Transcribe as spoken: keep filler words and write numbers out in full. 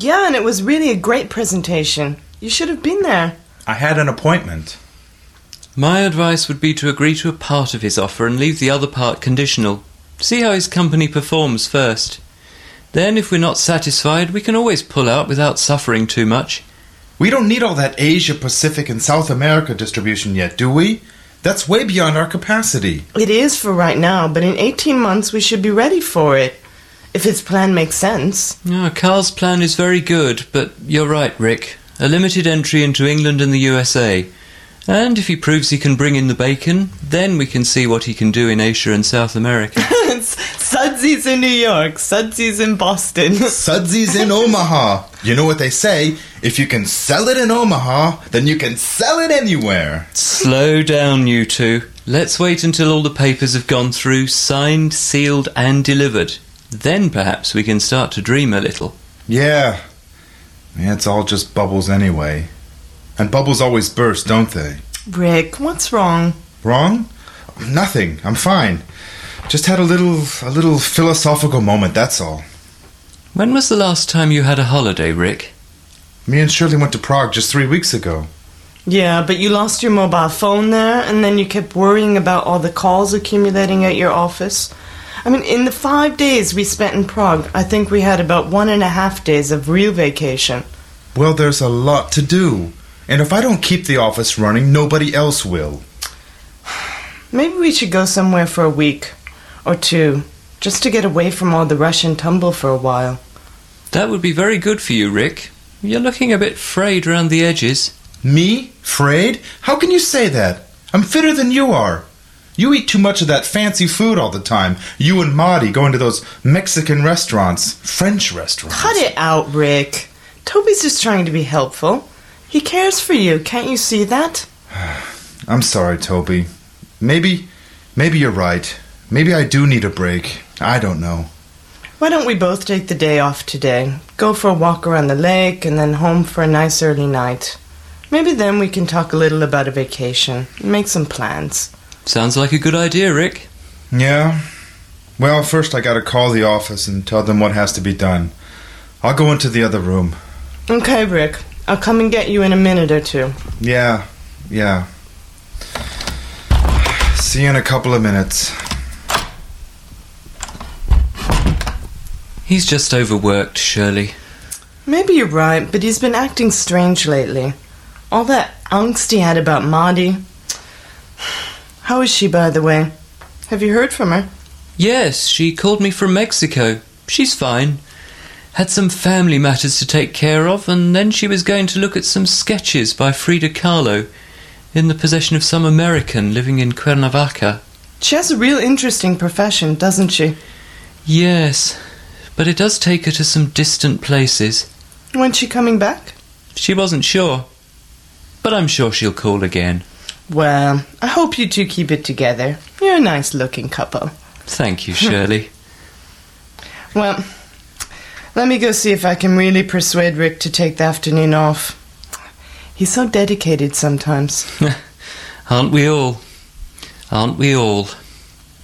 Yeah, and it was really a great presentation. You should have been there. I had an appointment. My advice would be to agree to a part of his offer and leave the other part conditional. See how his company performs first. Then, if we're not satisfied, we can always pull out without suffering too much. We don't need all that Asia, Pacific, and South America distribution yet, do we? That's way beyond our capacity. It is for right now, but in eighteen months we should be ready for it. If his plan makes sense. Oh, Carl's plan is very good, but you're right, Rick. A limited entry into England and the U S A. And if he proves he can bring in the bacon, then we can see what he can do in Asia and South America. Sudsy's in New York, Sudsy's in Boston. Sudsy's in Omaha. You know what they say? If you can sell it in Omaha, then you can sell it anywhere. Slow down, you two. Let's wait until all the papers have gone through, signed, sealed, and delivered. Then perhaps we can start to dream a little. Yeah. Yeah, it's all just bubbles anyway. And bubbles always burst, don't they? Rick, what's wrong? Wrong? Nothing. I'm fine. Just had a little a little philosophical moment, that's all. When was the last time you had a holiday, Rick? Me and Shirley went to Prague just three weeks ago. Yeah, but you lost your mobile phone there, and then you kept worrying about all the calls accumulating at your office. I mean, in the five days we spent in Prague, I think we had about one and a half days of real vacation. Well, there's a lot to do. And if I don't keep the office running, nobody else will. Maybe we should go somewhere for a week or two, just to get away from all the rush and tumble for a while. That would be very good for you, Rick. You're looking a bit frayed round the edges. Me? Frayed? How can you say that? I'm fitter than you are. You eat too much of that fancy food all the time. You and Marty going to those Mexican restaurants, French restaurants. Cut it out, Rick. Toby's just trying to be helpful. He cares for you. Can't you see that? I'm sorry, Toby. Maybe, maybe you're right. Maybe I do need a break. I don't know. Why don't we both take the day off today? Go for a walk around the lake and then home for a nice early night. Maybe then we can talk a little about a vacation. Make some plans. Sounds like a good idea, Rick. Yeah. Well, first I gotta call the office and tell them what has to be done. I'll go into the other room. Okay, Rick. I'll come and get you in a minute or two. Yeah, yeah. See you in a couple of minutes. He's just overworked, Shirley. Maybe you're right, but he's been acting strange lately. All that angst he had about Marty. How is she, by the way? Have you heard from her? Yes, she called me from Mexico. She's fine. Had some family matters to take care of, and then she was going to look at some sketches by Frida Kahlo, in the possession of some American living in Cuernavaca. She has a real interesting profession, doesn't she? Yes, but it does take her to some distant places. When's she coming back? She wasn't sure, but I'm sure she'll call again. Well, I hope you two keep it together. You're a nice-looking couple. Thank you, Shirley. Well, let me go see if I can really persuade Rick to take the afternoon off. He's so dedicated sometimes. Aren't we all? Aren't we all?